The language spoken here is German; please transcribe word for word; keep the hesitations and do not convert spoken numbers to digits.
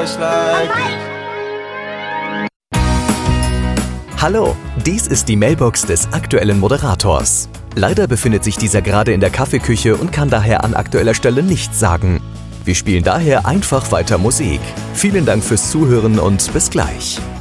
just like it. Hallo, dies ist die Mailbox des aktuellen Moderators. Leider befindet sich dieser gerade in der Kaffeeküche und kann daher an aktueller Stelle nichts sagen. Wir spielen daher einfach weiter Musik. Vielen Dank fürs Zuhören und bis gleich.